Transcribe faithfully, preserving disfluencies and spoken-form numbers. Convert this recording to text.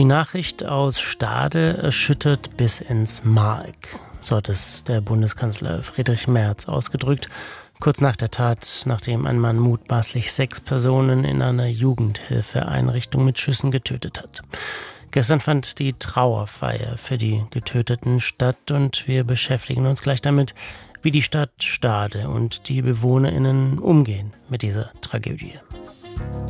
Die Nachricht aus Stade erschüttert bis ins Mark. So hat es der Bundeskanzler Friedrich Merz ausgedrückt, kurz nach der Tat, nachdem ein Mann mutmaßlich sechs Personen in einer Jugendhilfeeinrichtung mit Schüssen getötet hat. Gestern fand die Trauerfeier für die Getöteten statt und wir beschäftigen uns gleich damit, wie die Stadt Stade und die BewohnerInnen umgehen mit dieser Tragödie.